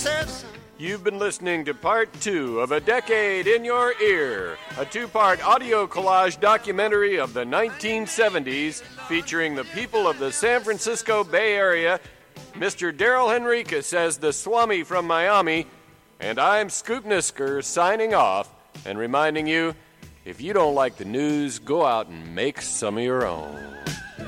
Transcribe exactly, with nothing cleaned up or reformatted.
says... You've been listening to part two of A Decade in Your Ear, a two-part audio collage documentary of the nineteen seventies featuring the people of the San Francisco Bay Area, Mister Daryl Henricus as the Swami from Miami, and I'm Scoop Nisker signing off and reminding you, if you don't like the news, go out and make some of your own.